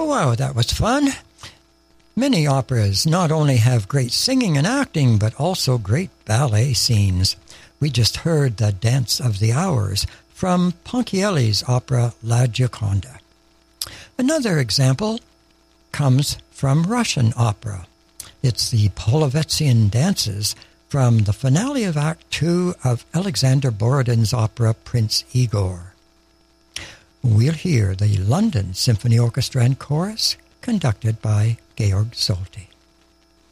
Wow, that was fun. Many operas not only have great singing and acting, but also great ballet scenes. We just heard the Dance of the Hours from Ponchielli's opera La Gioconda. Another example comes from Russian opera. It's the Polovetzian dances from the finale of Act 2 of Alexander Borodin's opera Prince Igor. We'll hear the London Symphony Orchestra and Chorus, conducted by Georg Solti.